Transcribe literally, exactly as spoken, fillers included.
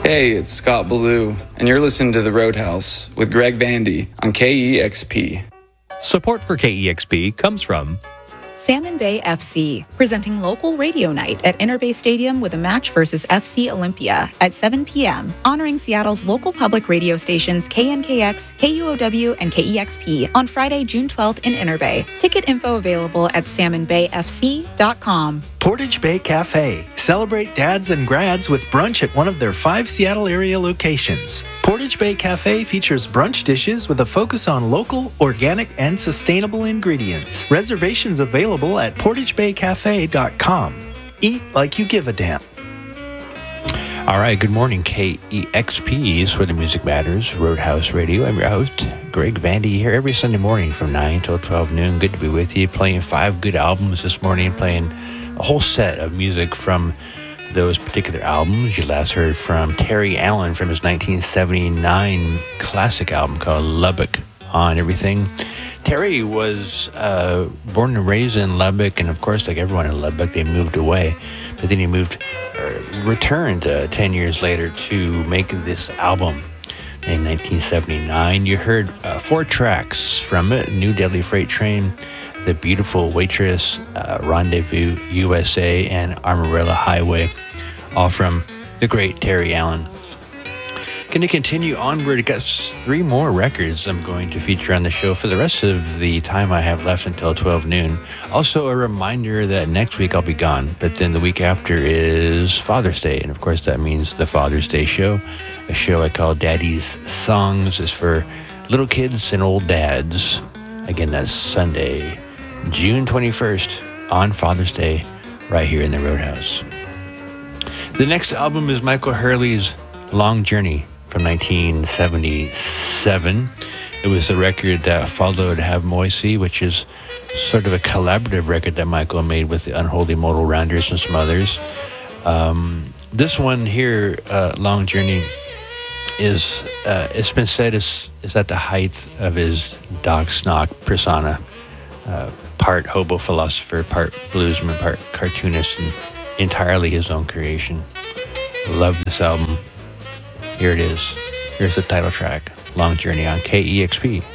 Hey, it's Scott Ballou, and you're listening to The Roadhouse with Greg Vandy on K E X P. Support for K E X P comes from Salmon Bay F C, presenting local radio night at Inter Bay Stadium with a match versus F C Olympia at seven p.m., honoring Seattle's local public radio stations K N K X, K U O W, and K E X P on Friday, June twelfth in Inter Bay. Ticket info available at salmon bay f c dot com. Portage Bay Cafe. Celebrate dads and grads with brunch at one of their five Seattle area locations. Portage Bay Cafe features brunch dishes with a focus on local, organic, and sustainable ingredients. Reservations available at portage bay cafe dot com. Eat like you give a damn. All right, good morning, K E X P is where the music matters, Roadhouse Radio. I'm your host, Greg Vandy, here every Sunday morning from nine till twelve noon. Good to be with you, playing five good albums this morning, playing a whole set of music from those particular albums. You last heard from Terry Allen from his nineteen seventy-nine classic album called Lubbock on Everything. Terry was uh, born and raised in Lubbock, and of course, like everyone in Lubbock, they moved away. But then he moved, or returned uh, ten years later to make this album in nineteen seventy-nine. You heard uh, four tracks from it: New Delhi Freight Train, The Beautiful Waitress, uh, Rendezvous U S A, and Amarillo Highway, all from the great Terry Allen. Going to continue onward. I got three more records I'm going to feature on the show for the rest of the time I have left until twelve noon. Also, a reminder that next week I'll be gone, but then the week after is Father's Day, and of course that means the Father's Day show, a show I call Daddy's Songs. Is for little kids and old dads. Again, that's Sunday, June twenty-first, on Father's Day, right here in the Roadhouse. The next album is Michael Hurley's Long Journey from nineteen seventy-seven. It was the record that followed Have Moisey, which is sort of a collaborative record that Michael made with the Unholy Modal Rounders and some others. Um, this one here, uh, Long Journey, is uh, it's been said is, is at the height of his Doc Snock persona. Uh, part hobo philosopher, part bluesman, part cartoonist, and entirely his own creation. Love this album. Here it is. Here's the title track, Long Journey on K E X P.